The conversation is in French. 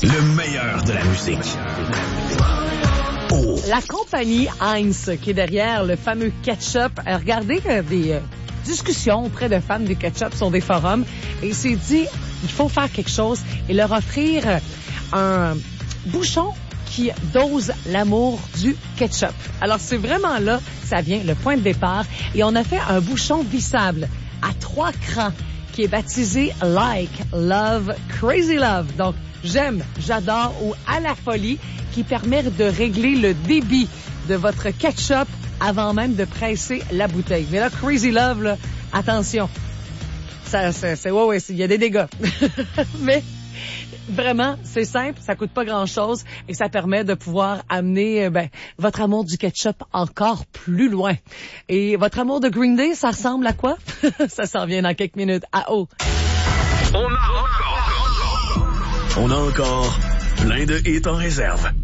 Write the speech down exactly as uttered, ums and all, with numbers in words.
Le meilleur de la musique. Oh. La compagnie Heinz, qui est derrière le fameux ketchup, a regardé euh, des euh, discussions auprès de fans du ketchup sur des forums et s'est dit, il faut faire quelque chose et leur offrir euh, un bouchon qui dose l'amour du ketchup. Alors, c'est vraiment là, ça vient, le point de départ. Et on a fait un bouchon vissable à trois crans qui est baptisé Like, Love, Crazy Love. Donc, j'aime, j'adore ou à la folie, qui permet de régler le débit de votre ketchup avant même de presser la bouteille. Mais là, Crazy Love, là, attention. Ça, c'est, c'est, ouais, ouais, il y a des dégâts. Mais, vraiment, c'est simple, ça coûte pas grand-chose et ça permet de pouvoir amener ben, votre amour du ketchup encore plus loin. Et votre amour de Green Day, ça ressemble à quoi? Ça s'en vient dans quelques minutes. À haut. On a encore, on a encore plein de hits en réserve.